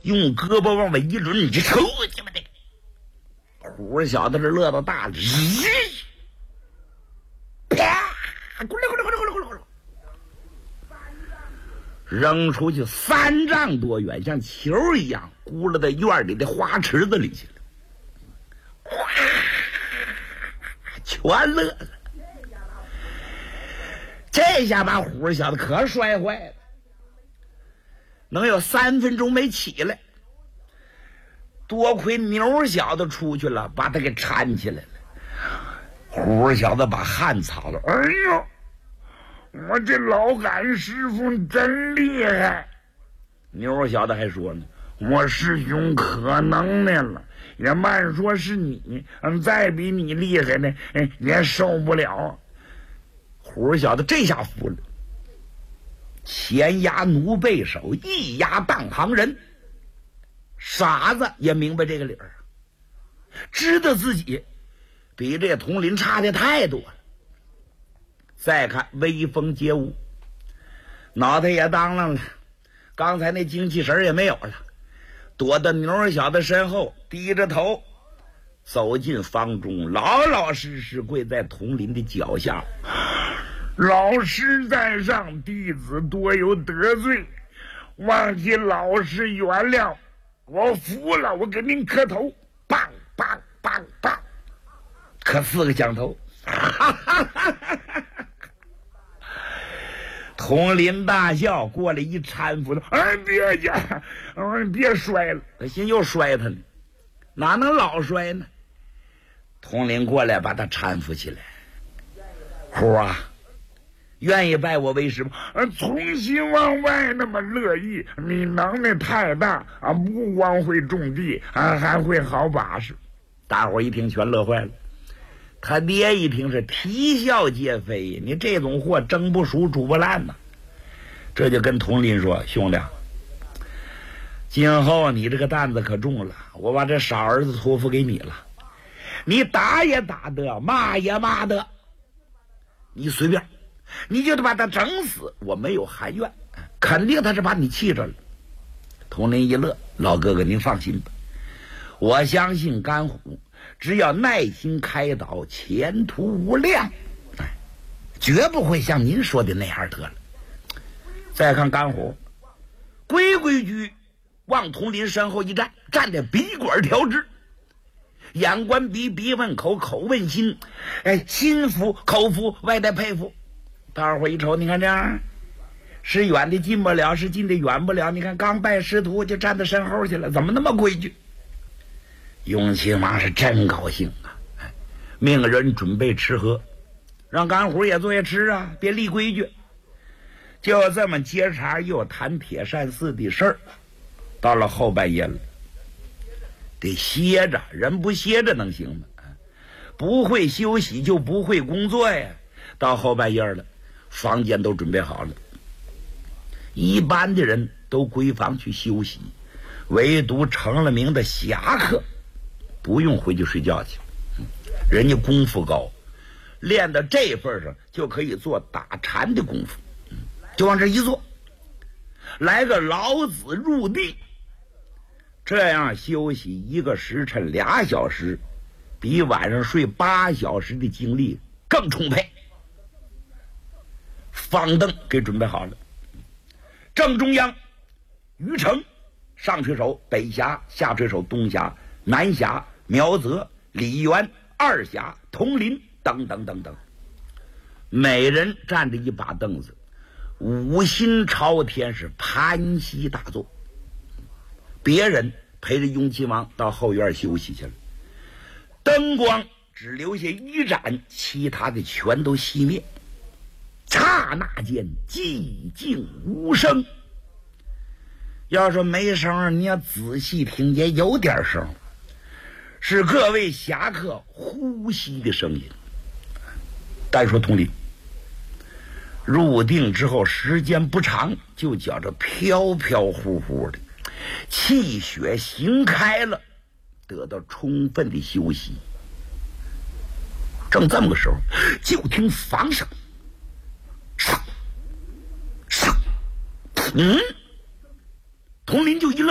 用胳膊往外一抡，你瞅去吧这个虎小子是乐到大了，啪，咕噜咕噜咕噜咕噜咕噜，扔出去3丈多远，像球一样咕噜在院里的花池子里去了，哗，全乐了。这下把虎小子可摔坏了，能有3分钟没起来。多亏牛小子出去了，把他给搀起来了。虎小子把汗擦了，哎呦，我这老赶师傅真厉害。牛小子还说呢，我师兄可能耐了，也慢说是你，再比你厉害呢，也受不了。虎小子这下服了，前压奴背手，一压当行人。傻子也明白这个理儿，知道自己比这佟林差的太多了。再看威风街舞，脑袋也当啷了，刚才那精气神也没有了，躲到牛小子身后，低着头走进房中，老老实实跪在佟林的脚下。老师在上，弟子多有得罪，望其老师原谅，我服了，我给您磕头，棒棒棒棒，磕4个响头。佟林大笑，过来一搀扶他，哎，别呀，别摔了，他心又摔他呢，哪能老摔呢？佟林过来把他搀扶起来，虎啊，愿意拜我为师吗？从心往外那么乐意，你能耐太大啊！不光会种地啊，还会好把式。大伙一听全乐坏了，他爹一听是啼笑皆非，你这种货蒸不熟煮不烂呐。这就跟佟林说，兄弟，今后你这个担子可重了，我把这傻儿子托付给你了，你打也打得，骂也骂得，你随便，你就得把他整死，我没有含怨，肯定他是把你气着了。佟林一乐，老哥哥您放心吧，我相信甘虎只要耐心开导，前途无量，绝不会像您说的那样得了。再看甘虎，规规矩往佟林身后一站，站得鼻管调直，眼观鼻，鼻问口，口问心，心服口服，外带佩服。大伙一瞅，你看这样，是远的近不了，是近的远不了。你看刚拜师徒就站在身后去了，怎么那么规矩？雍亲王是真高兴啊，命人准备吃喝，让甘虎也坐下吃啊，别立规矩。就这么接茬又谈铁扇寺的事儿，到了后半夜了，得歇着，人不歇着能行吗？不会休息就不会工作呀。到后半夜了，房间都准备好了，一般的人都归房去休息，唯独成了名的侠客不用回去睡觉去，人家功夫高，练到这份上就可以做打禅的功夫，就往这一坐，来个老子入地，这样休息1个时辰2小时，比晚上睡8小时的精力更充沛。方凳给准备好了，正中央于城，上垂手北峡，下垂手东峡，南峡苗泽、李元、二峡、佟林等等等等，每人站着一把凳子，五心朝天，是盘膝大坐。别人陪着雍亲王到后院休息去了，灯光只留下一盏，其他的全都熄灭。刹那间寂静无声，要说没声，你要仔细听也有点声，是各位侠客呼吸的声音。单说佟林入定之后时间不长，就觉着飘飘忽忽的，气血行开了，得到充分的休息。正这么个时候，就听房声，佟林就一愣，